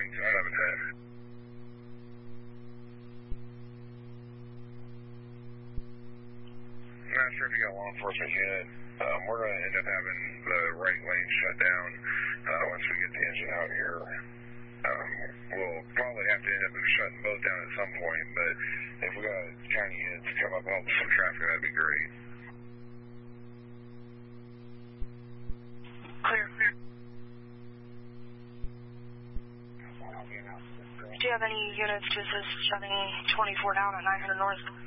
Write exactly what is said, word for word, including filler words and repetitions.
going to eleven ten. I'm not sure if you got a law enforcement unit. Um, we're going to end up having the right lane shut down uh, once we get the engine out here. Um, we'll probably have to end up shutting both down at some point, but if we got county units come up and help with some traffic, that'd be great. Clear. Do you have any units to assist shutting twenty-four down at nine hundred North?